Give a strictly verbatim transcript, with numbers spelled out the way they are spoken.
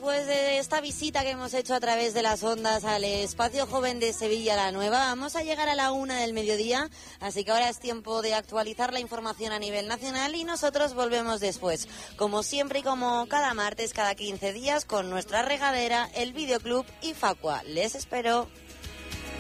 después de esta visita que hemos hecho a través de las ondas al Espacio Joven de Sevilla la Nueva, vamos a llegar a la una del mediodía, así que ahora es tiempo de actualizar la información a nivel nacional y nosotros volvemos después, como siempre y como cada martes, cada quince días, con nuestra regadera, el Videoclub y Facua. Les espero.